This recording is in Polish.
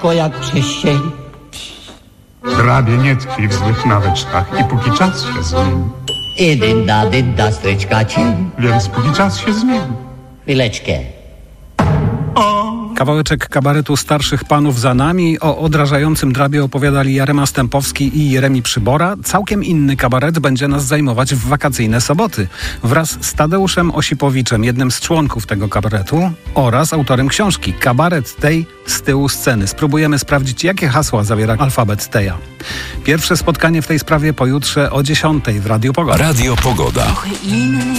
jak przez sień. Drabie nie tkwi w złych nawyczkach i póki czas się zmieni. I dynda, stryczka cień. Więc póki czas się zmieni. Chwileczkę. Kawałeczek kabaretu Starszych Panów za nami. O odrażającym drabie opowiadali Jarema Stępowski i Jeremi Przybora. Całkiem inny kabaret będzie nas zajmować w wakacyjne soboty. Wraz z Tadeuszem Osipowiczem, jednym z członków tego kabaretu oraz autorem książki Kabaret tej z tyłu sceny. Spróbujemy sprawdzić, jakie hasła zawiera alfabet Teja. Pierwsze spotkanie w tej sprawie pojutrze o 10:00 w Radiu Pogoda. Radio Pogoda.